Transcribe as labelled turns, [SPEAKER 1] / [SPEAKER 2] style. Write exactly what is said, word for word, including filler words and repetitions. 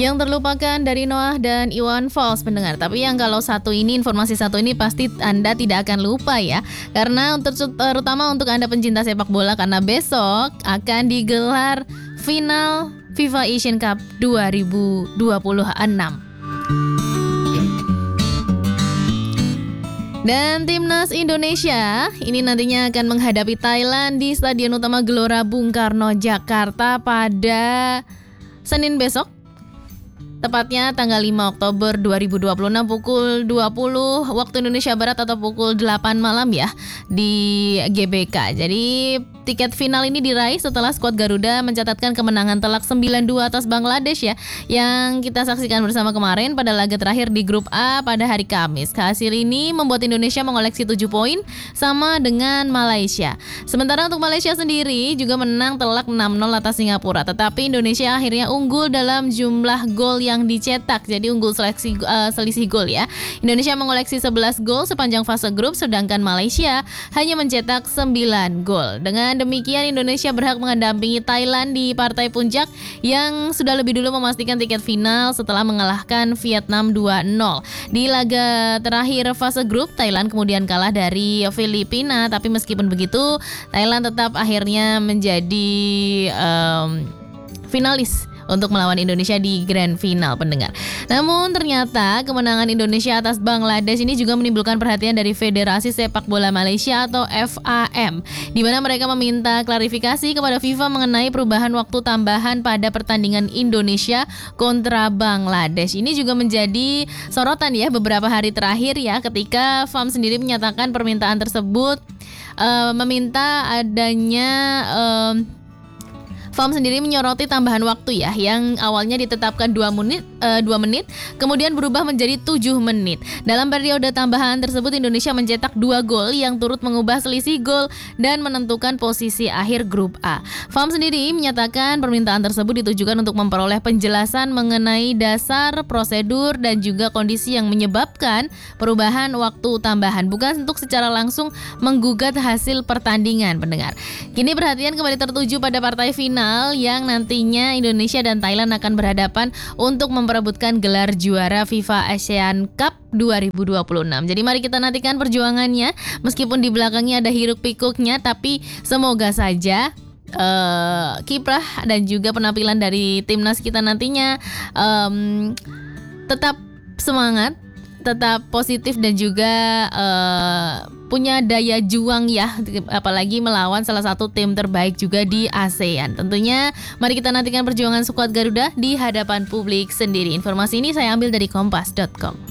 [SPEAKER 1] Yang terlupakan dari Noah dan Iwan Fals pendengar. Tapi yang kalau satu ini, informasi satu ini pasti Anda tidak akan lupa ya. Karena untuk terutama untuk Anda pencinta sepak bola, karena besok akan digelar final FIFA Asian Cup dua ribu dua puluh enam. Dan timnas Indonesia ini nantinya akan menghadapi Thailand di Stadion Utama Gelora Bung Karno, Jakarta pada Senin besok. Tepatnya tanggal lima Oktober dua ribu dua puluh enam pukul dua puluh waktu Indonesia Barat atau pukul delapan malam ya di G B K. Jadi tiket final ini diraih setelah skuad Garuda mencatatkan kemenangan telak sembilan dua atas Bangladesh ya, yang kita saksikan bersama kemarin pada laga terakhir di grup A pada hari Kamis. Hasil ini membuat Indonesia mengoleksi tujuh poin sama dengan Malaysia. Sementara untuk Malaysia sendiri juga menang telak enam nol atas Singapura, tetapi Indonesia akhirnya unggul dalam jumlah gol yang yang dicetak, jadi unggul seleksi uh, selisih gol ya. Indonesia mengoleksi sebelas gol sepanjang fase grup, sedangkan Malaysia hanya mencetak sembilan gol. Dengan demikian Indonesia berhak mendampingi Thailand di partai puncak yang sudah lebih dulu memastikan tiket final setelah mengalahkan Vietnam dua nol. Di laga terakhir fase grup, Thailand kemudian kalah dari Filipina, tapi meskipun begitu Thailand tetap akhirnya menjadi um, finalis untuk melawan Indonesia di Grand Final pendengar. Namun ternyata kemenangan Indonesia atas Bangladesh ini juga menimbulkan perhatian dari Federasi Sepak Bola Malaysia atau F A M, di mana mereka meminta klarifikasi kepada FIFA mengenai perubahan waktu tambahan pada pertandingan Indonesia kontra Bangladesh. Ini juga menjadi sorotan ya beberapa hari terakhir ya, ketika F A M sendiri menyatakan permintaan tersebut uh, meminta adanya uh, F A M sendiri menyoroti tambahan waktu ya, yang awalnya ditetapkan dua menit, uh, dua menit, kemudian berubah menjadi tujuh menit. Dalam periode tambahan tersebut Indonesia mencetak dua gol yang turut mengubah selisih gol dan menentukan posisi akhir grup A. F A M sendiri menyatakan permintaan tersebut ditujukan untuk memperoleh penjelasan mengenai dasar, prosedur, dan juga kondisi yang menyebabkan perubahan waktu tambahan, bukan untuk secara langsung menggugat hasil pertandingan pendengar. Kini perhatian kembali tertuju pada partai final yang nantinya Indonesia dan Thailand akan berhadapan untuk memperebutkan gelar juara FIFA Asian Cup dua ribu dua puluh enam. Jadi mari kita nantikan perjuangannya, meskipun di belakangnya ada hiruk pikuknya, tapi semoga saja uh, kiprah dan juga penampilan dari timnas kita nantinya um, tetap semangat, tetap positif, dan juga uh, punya daya juang ya, apalagi melawan salah satu tim terbaik juga di ASEAN. Tentunya mari kita nantikan perjuangan skuad Garuda di hadapan publik sendiri. Informasi ini saya ambil dari kompas titik com.